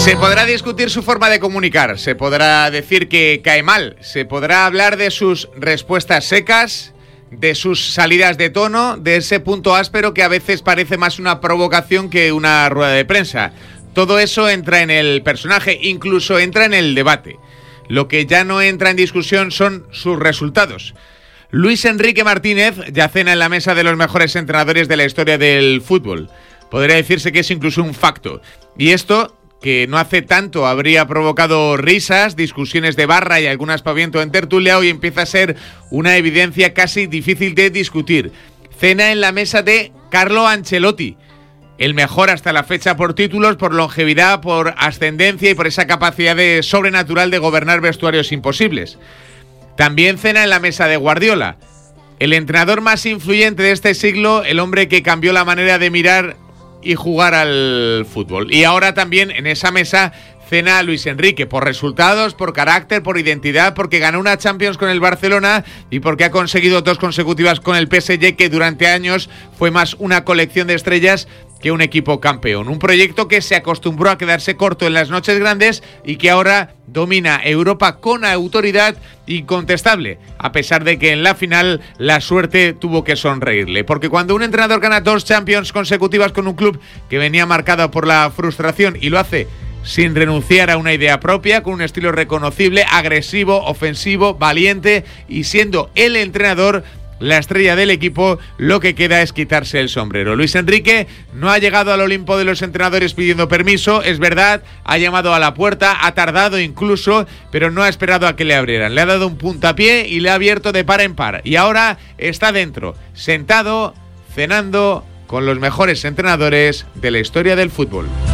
Se podrá discutir su forma de comunicar, se podrá decir que cae mal, se podrá hablar de sus respuestas secas, de sus salidas de tono, de ese punto áspero que a veces parece más una provocación que una rueda de prensa. Todo eso entra en el personaje, incluso entra en el debate. Lo que ya no entra en discusión son sus resultados. Luis Enrique Martínez ya cena en la mesa de los mejores entrenadores de la historia del fútbol. Podría decirse que es incluso un facto. Y esto, que no hace tanto habría provocado risas, discusiones de barra y algún aspaviento en tertulia, hoy empieza a ser una evidencia casi difícil de discutir. Cena en la mesa de Carlo Ancelotti, el mejor hasta la fecha por títulos, por longevidad, por ascendencia y por esa capacidad sobrenatural de gobernar vestuarios imposibles. También cena en la mesa de Guardiola, el entrenador más influyente de este siglo, el hombre que cambió la manera de mirar y jugar al fútbol. Y ahora también en esa mesa cena a Luis Enrique, por resultados, por carácter, por identidad, porque ganó una Champions con el Barcelona y porque ha conseguido 2 consecutivas con el PSG, que durante años fue más una colección de estrellas que un equipo campeón. Un proyecto que se acostumbró a quedarse corto en las noches grandes y que ahora domina Europa con autoridad incontestable, a pesar de que en la final la suerte tuvo que sonreírle. Porque cuando un entrenador gana 2 Champions consecutivas con un club que venía marcado por la frustración y lo hace sin renunciar a una idea propia, con un estilo reconocible, agresivo, ofensivo, valiente y siendo el entrenador la estrella del equipo, lo que queda es quitarse el sombrero. Luis Enrique no ha llegado al Olimpo de los entrenadores pidiendo permiso, es verdad, ha llamado a la puerta, ha tardado incluso, pero no ha esperado a que le abrieran. Le ha dado un puntapié y le ha abierto de par en par. Y ahora está dentro, sentado, cenando con los mejores entrenadores de la historia del fútbol.